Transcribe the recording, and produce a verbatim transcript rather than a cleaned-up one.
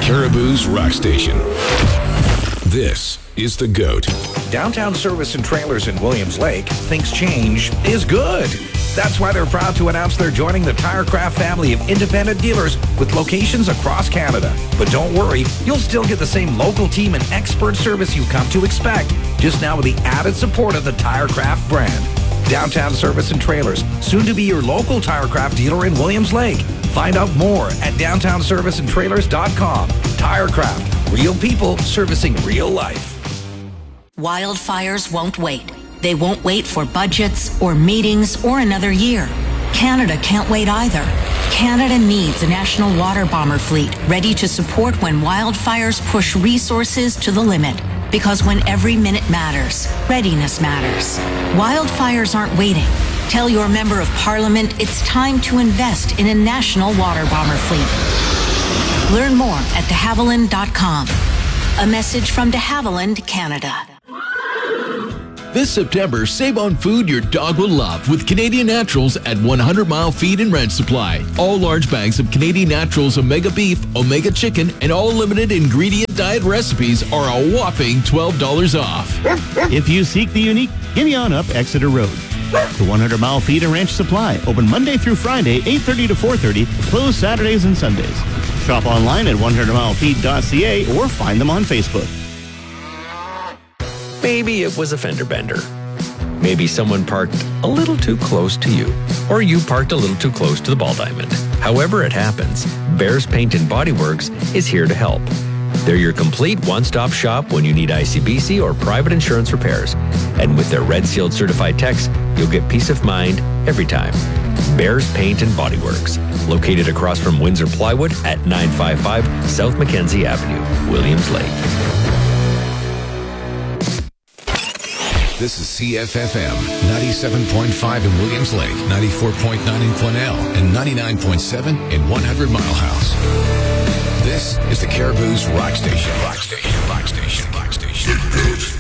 Caribou's Rock Station. This is The GOAT. Downtown Service and Trailers in Williams Lake thinks change is good. That's why they're proud to announce they're joining the TireCraft family of independent dealers with locations across Canada. But don't worry, you'll still get the same local team and expert service you've come to expect, just now with the added support of the TireCraft brand. Downtown Service and Trailers, soon to be your local TireCraft dealer in Williams Lake. Find out more at downtown service and trailers dot com. TireCraft, real people servicing real life. Wildfires won't wait. They won't wait for budgets or meetings or another year. Canada can't wait either. Canada needs a national water bomber fleet ready to support when wildfires push resources to the limit. Because when every minute matters, readiness matters. Wildfires aren't waiting. Tell your member of parliament it's time to invest in a national water bomber fleet. Learn more at de havilland dot com. A message from de Havilland, Canada. This September, save on food your dog will love with Canadian Naturals at one hundred mile Feed and Ranch Supply. All large bags of Canadian Naturals Omega Beef, Omega Chicken, and all limited ingredient diet recipes are a whopping twelve dollars off. If you seek the unique, give me on up Exeter Road. The one hundred mile Feed and Ranch Supply, open Monday through Friday, eight thirty to four thirty, closed Saturdays and Sundays. Shop online at one hundred mile feed dot c a or find them on Facebook. Maybe it was a fender bender. Maybe someone parked a little too close to you, or you parked a little too close to the ball diamond. However it happens, Bears Paint and Body Works is here to help. They're your complete one-stop shop when you need I C B C or private insurance repairs. And with their Red Sealed certified techs, you'll get peace of mind every time. Bears Paint and Body Works, located across from Windsor Plywood at nine fifty-five South Mackenzie Avenue, Williams Lake. This is C F F M, ninety-seven point five in Williams Lake, ninety-four point nine in Quesnel, and ninety-nine point seven in one hundred Mile House. This is the Caribou's Rock Station. Rock Station. Rock Station. Rock Station.